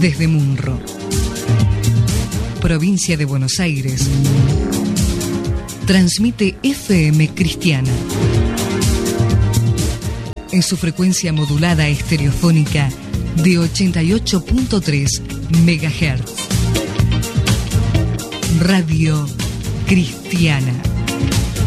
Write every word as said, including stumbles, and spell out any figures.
Desde Munro, provincia de Buenos Aires, transmite F M Cristiana en su frecuencia modulada estereofónica de ochenta y ocho punto tres megahertz. Radio Cristiana.